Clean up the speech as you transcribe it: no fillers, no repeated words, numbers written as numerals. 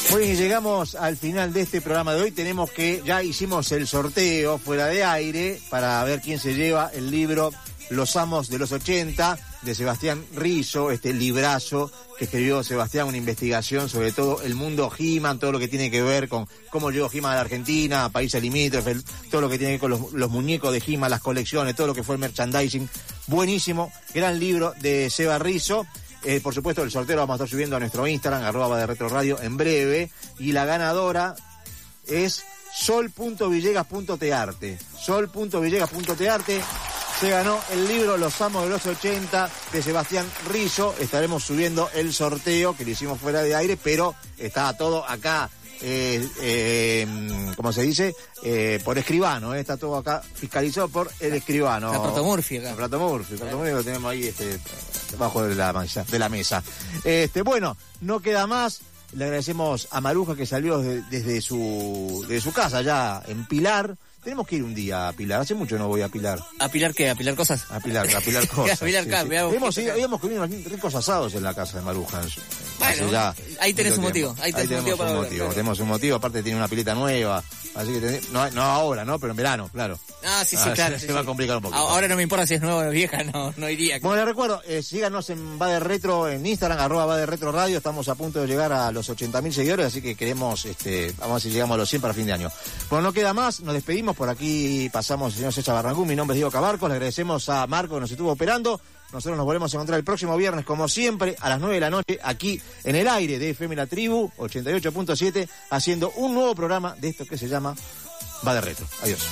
Muy bien, llegamos al final de este programa de hoy. Tenemos que, ya hicimos el sorteo fuera de aire para ver quién se lleva el libro Los Amos de los 80 de Sebastián Rizzo, este librazo que escribió Sebastián, una investigación sobre todo el mundo He-Man, todo lo que tiene que ver con cómo llegó He-Man a la Argentina, a países limítrofes, todo lo que tiene que ver con los muñecos de He-Man, las colecciones, todo lo que fue el merchandising. Buenísimo, gran libro de Seba Rizzo. Por supuesto, el sorteo lo vamos a estar subiendo a nuestro Instagram, @baderetroradio, en breve. Y la ganadora es sol.villegas.tearte. Sol.villegas.tearte. Se ganó el libro Los Amos de los 80 de Sebastián Rizzo. Estaremos subiendo el sorteo que lo hicimos fuera de aire, pero está todo acá, ¿cómo se dice? Por escribano, está todo acá fiscalizado por el escribano. La Protomurfi acá. La Protomurfi lo tenemos ahí debajo de la mesa. Bueno, no queda más. Le agradecemos a Maruja que salió desde su casa ya en Pilar. Tenemos que ir un día a Pilar. Hace mucho no voy a Pilar. ¿A Pilar qué? ¿A Pilar cosas? A Pilar cosas. A Pilar sí. Habíamos comido ricos asados en la casa de Maruja. Bueno, ya, ahí tenés un motivo. Ahí tenemos un motivo. Aparte tiene una pileta nueva. Así que no ahora, ¿no? Pero en verano, claro. Ah, sí, claro. Se va a complicar un poquito. Ahora no me importa si es nueva o vieja, no iría. Bueno, les recuerdo, síganos en Va de Retro en Instagram, @VaDeRetroRadio. Estamos a punto de llegar a los 80.000 seguidores, así que queremos, vamos a ver si llegamos a los 100 para fin de año. Bueno, no queda más, nos despedimos. Por aquí pasamos el señor César Barrangún, mi nombre es Diego Cabarcos. Le agradecemos a Marco que nos estuvo operando. Nosotros nos volvemos a encontrar el próximo viernes, como siempre, a las 9 de la noche, aquí en el aire de FM La Tribu 88.7, haciendo un nuevo programa de esto que se llama Va de Retro. Adiós.